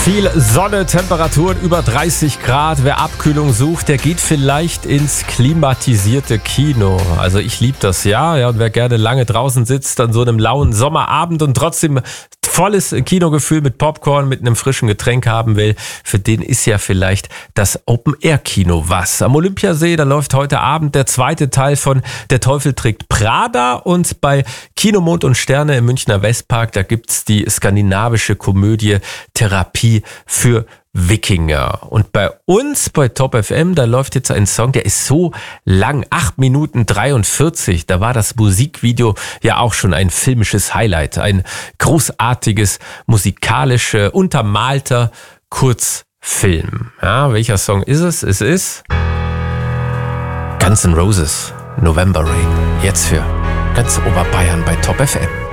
Viel Sonne, Temperaturen über 30 Grad. Wer Abkühlung sucht, der geht vielleicht ins klimatisierte Kino. Also ich liebe das, ja. Und wer gerne lange draußen sitzt an so einem lauen Sommerabend und trotzdem volles Kinogefühl mit Popcorn, mit einem frischen Getränk haben will, für den ist ja vielleicht das Open-Air-Kino was. Am Olympiasee, da läuft heute Abend der zweite Teil von Der Teufel trägt Prada, und bei Kino Mond und Sterne im Münchner Westpark, da gibt's die skandinavische Komödie Therapie für Wikinger. Und bei uns, bei Top FM, da läuft jetzt ein Song, der ist so lang, 8 Minuten 43. Da war das Musikvideo ja auch schon ein filmisches Highlight. Ein großartiges, musikalischer, untermalter Kurzfilm. Ja, welcher Song ist es? Es ist Guns N' Roses, November Rain. Jetzt für ganz Oberbayern bei Top FM.